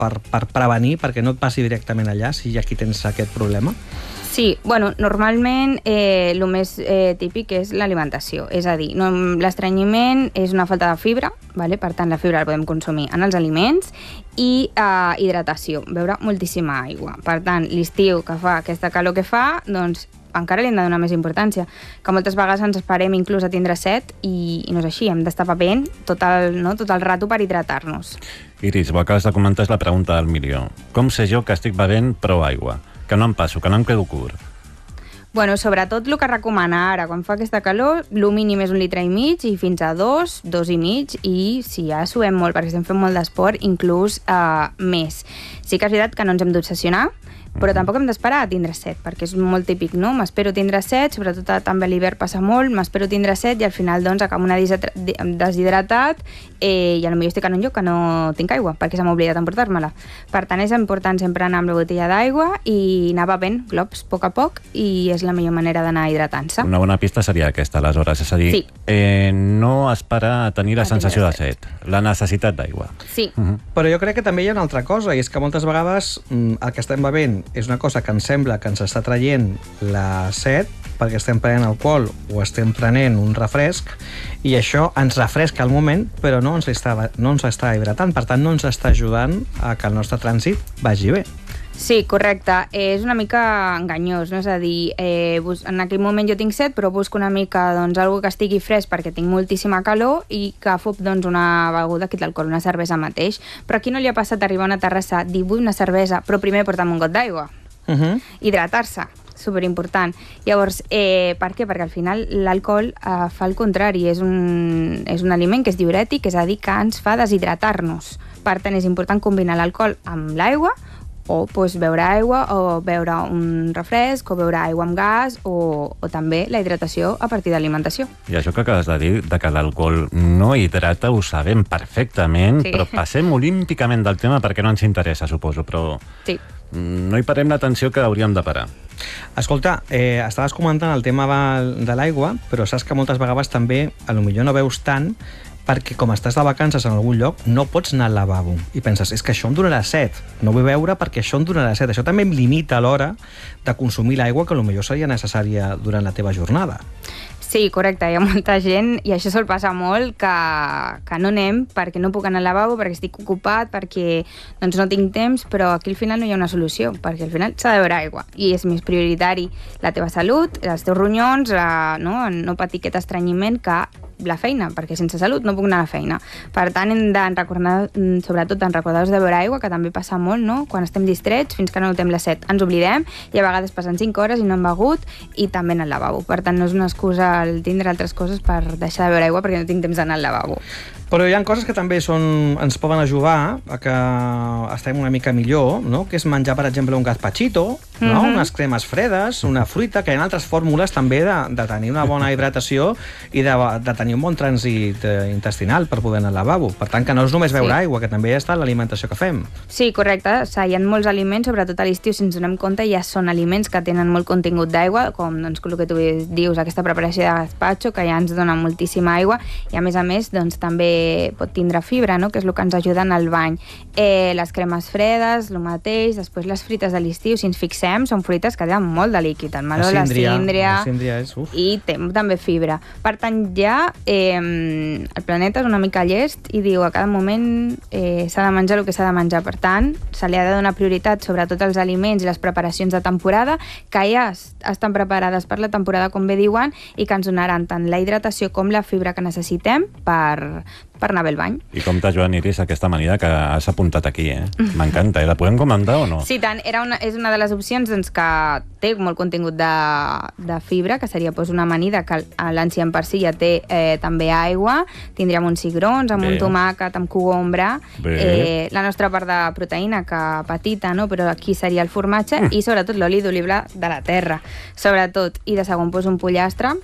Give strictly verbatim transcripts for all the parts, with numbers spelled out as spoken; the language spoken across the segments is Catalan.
per, per prevenir, perquè no et passi directament allà, si aquí tens aquest problema? Sí, bueno, normalment eh, el més eh, típic és l'alimentació, és a dir, no, l'estrenyiment és una falta de fibra, vale? Per tant la fibra la podem consumir en els aliments, i eh, hidratació, beure moltíssima aigua. Per tant, l'estiu que fa aquesta calor que fa, doncs encara li hem de donar més importància, que moltes vegades ens esperem inclús a tindre set i, i no és així, hem d'estar bevent tot el, no, tot el rato per hidratar-nos. Iris, ho acabes de comentar, és la pregunta del milió. Com sé jo que estic bevent prou aigua? Que no em passo, que no em quedo curt? Bueno, sobretot el que recomana ara, quan fa aquesta calor, el mínim és un litre i mig i fins a dos, dos i mig, i si ja suem molt perquè estem fent molt d'esport, inclús eh, més. Sí que és veritat que no ens hem d'obsessionar, però tampoc hem d'esperar a tindre set, perquè és molt típic, no? M'espero tindre set, sobretot també a l'hivern passa molt, m'espero tindre set i al final doncs acabo una deshidratat eh, i potser estic en un lloc que no tinc aigua, perquè s'ha oblidat d'emportar-me-la. Per tant, és important sempre anar amb la botella d'aigua i anar bevent globs a poc a poc, i és la millor manera d'anar hidratant-se. Una bona pista seria aquesta, aleshores, és a dir, sí. eh, no esperar a tenir la a sensació de set, la necessitat d'aigua. Sí. Uh-huh. Però jo crec que també hi ha una altra cosa, i és que moltes vegades el que estem bevent és una cosa que ens sembla que ens està traient la set perquè estem prenent alcohol o estem prenent un refresc, i això ens refresca al moment, però no ens està, no ens està hidratant, per tant no ens està ajudant a que el nostre trànsit vagi bé. Sí, correcte. Eh, és una mica enganyós, no? És a dir, eh, bus- en aquell moment jo tinc set, però busco una mica doncs, algo que estigui fresc perquè tinc moltíssima calor i que agafo doncs, una beguda que té alcohol, una cervesa mateix. Però aquí no li ha passat arribar a una terrassa, dir vull una cervesa, però primer porta'm un got d'aigua. Uh -huh. Hidratar-se, superimportant. Llavors, eh, per què? Perquè al final l'alcohol eh, fa el contrari, és un, és un aliment que és diürètic, és a dir, que ens fa deshidratar-nos. Per tant, és important combinar l'alcohol amb l'aigua, o pues, beure aigua, o beure un refresc, o beure aigua amb gas, o, o també la hidratació a partir d'alimentació. I això que acabes de dir, de que l'alcohol no hidrata, ho sabem perfectament, sí. Però passem olímpicament del tema perquè no ens interessa, suposo, però sí. No hi parem l'atenció que hauríem de parar. Escolta, eh, estaves comentant el tema de, de l'aigua, però saps que moltes vegades també, a lo millor no veus tant, perquè com estàs de vacances en algun lloc no pots anar al lavabo i penses, és que això em donarà set, no vull beure perquè això em donarà set. Això també em limita a l'hora de consumir l'aigua que potser seria necessària durant la teva jornada. Sí, correcte, hi ha molta gent, i això sol passar molt, que, que no anem perquè no puc anar al lavabo, perquè estic ocupat, perquè doncs, no tinc temps, però aquí al final no hi ha una solució, perquè al final s'ha de beure aigua, i és més prioritari la teva salut, els teus ronyons, la, no, no patir aquest estrenyiment, que la feina, perquè sense salut no puc anar a la feina. Per tant, hem de recordar, sobretot en recordar-nos de beure aigua, que també passa molt, no? Quan estem distrets, fins que no notem la set, ens oblidem, i a vegades passen cinc hores i no hem begut, i també en el lavabo. Per tant, no és una excusa el tindre altres coses per deixar de beure aigua perquè no tinc temps d'anar al lavabo. Però hi ha coses que també són, ens poden ajudar a que estem una mica millor, no? Que és menjar, per exemple, un gazpachito, no? Mm-hmm. Unes cremes fredes, una fruita, que hi ha altres fórmules també de, de tenir una bona hidratació i de, de tenir un bon trànsit intestinal per poder anar al lavabo. Per tant, que no és només beure sí. aigua, que també està l'alimentació que fem. Sí, correcte. O sigui, hi ha molts aliments, sobretot a l'estiu, si ens donem compte, ja són aliments que tenen molt contingut d'aigua, com doncs, el que tu dius, aquesta preparació de gazpacho, que ja ens dona moltíssima aigua, i a més a més, doncs, també pot tindre fibra, no? Que és el que ens ajuda en el bany. Eh, les cremes fredes, el mateix, després les frites de l'estiu, si ens fixem, són fruites que tenen molt de líquid, el meló, la síndria, la síndria és, uf. I té també fibra. Per tant, ja eh, el planeta és una mica llest i diu a cada moment eh, s'ha de menjar el que s'ha de menjar. Per tant, se li ha de donar prioritat sobretot als aliments i les preparacions de temporada que ja estan preparades per la temporada, com bé diuen, i que ens donaran tant la hidratació com la fibra que necessitem per, per anar bé al bany. I compte, Joan, Iris, aquesta amanida que has apuntat aquí, eh? M'encanta, eh? La podem comentar o no? Sí, tant. Era una, és una de les opcions doncs, que té molt contingut de, de fibra, que seria doncs, una amanida que l'enciam per si ja té eh, també aigua. Tindríem uns cigrons amb bé. Un tomàquet, amb cogombre, eh, la nostra part de proteïna, que petita, no? Però aquí seria el formatge, mm. i sobretot l'oli d'oliva de la terra, sobretot. I de segon, doncs, un pollastre,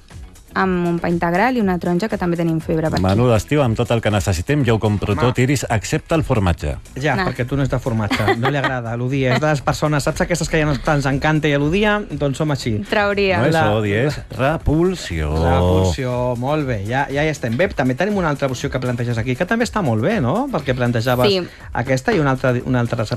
amb un pa integral i una taronja, que també tenim febre per aquí. Menú d'estiu amb tot el que necessitem, jo ho compro Home. tot, Iris, excepte el formatge. Ja, No. perquè tu no ets de formatge, no li agrada, eludia. És de les persones, saps aquestes que ja no ens encanta i eludia? Doncs som així. Trauria. No és La- odi, és repulsió. Repulsió, molt bé, ja, ja hi estem. Bé, també tenim una altra opció que planteges aquí, que també està molt bé, no? Perquè plantejaves Sí. aquesta i una altra, una altra recepta